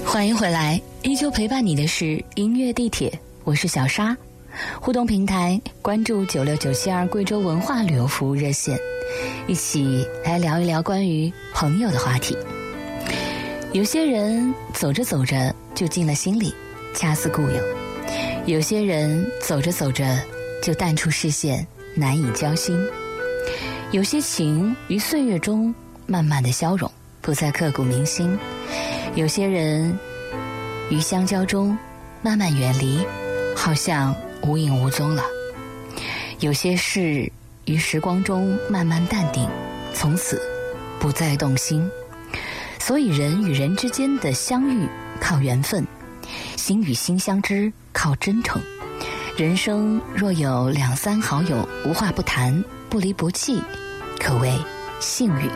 欢迎回来，依旧陪伴你的是音乐地铁，我是小沙。互动平台关注96972贵州文化旅游服务热线，一起来聊一聊关于朋友的话题。有些人走着走着就进了心里，恰似故友；有些人走着走着就淡出视线，难以交心。有些情于岁月中慢慢的消融，不再刻骨铭心；有些人于相交中慢慢远离，好像无影无踪了。有些事于时光中慢慢淡定，从此不再动心。所以人与人之间的相遇靠缘分，心与心相知靠真诚。人生若有2、3好友无话不谈，不离不弃，可谓幸运。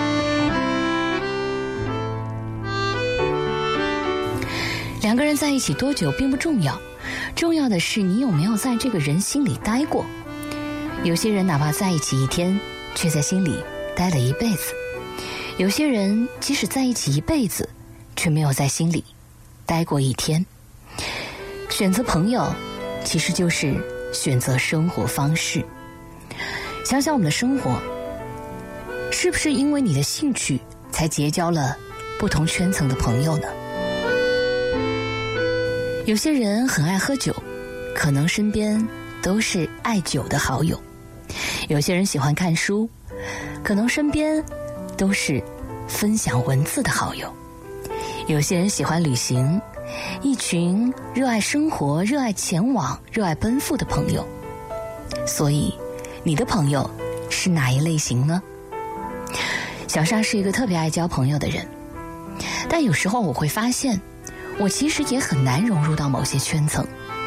两个人在一起多久并不重要，重要的是你有没有在这个人心里待过。有些人哪怕在一起1天，却在心里待了一辈子；有些人即使在一起一辈子，却没有在心里待过1天。选择朋友，其实就是选择生活方式。想想我们的生活，是不是因为你的兴趣才结交了不同圈层的朋友呢？有些人很爱喝酒，可能身边都是爱酒的好友；有些人喜欢看书，可能身边都是分享文字的好友；有些人喜欢旅行，一群热爱生活、热爱前往、热爱奔赴的朋友。所以你的朋友是哪一类型呢？小沙是一个特别爱交朋友的人，但有时候我会发现，我其实也很难融入到某些圈层。